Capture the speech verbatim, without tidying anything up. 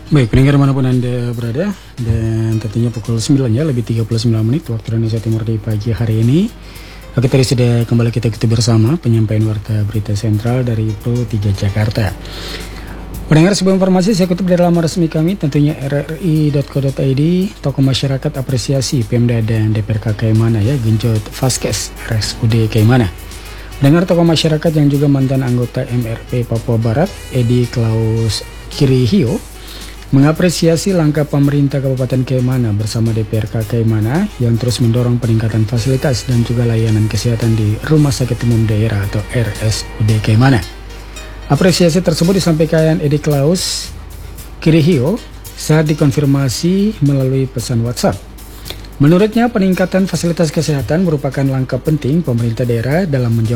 Baik, pendengar manapun Anda berada, dan tentunya pukul sembilan ya, lebih tiga puluh sembilan menit waktu Indonesia Timur di pagi hari ini. Oke, tadi sudah kembali kita ikuti bersama penyampaian warta berita sentral dari Pro tiga Jakarta. Pendengar, sebuah informasi saya kutip dari laman resmi kami, tentunya r r i dot co dot i d. Tokoh masyarakat apresiasi Pemda dan D P R K Kaimana ya, genjot Vaskes R S U D Kaimana. Pendengar, tokoh masyarakat yang juga mantan anggota M R P Papua Barat, Edi Klaus Kirihio, mengapresiasi langkah pemerintah Kabupaten Kaimana bersama D P R K Kaimana yang terus mendorong peningkatan fasilitas dan juga layanan kesehatan di Rumah Sakit Umum Daerah atau R S U D Kaimana. Apresiasi tersebut disampaikan Edi Klaus Kirihio saat dikonfirmasi melalui pesan WhatsApp. Menurutnya, peningkatan fasilitas kesehatan merupakan langkah penting pemerintah daerah dalam menjawab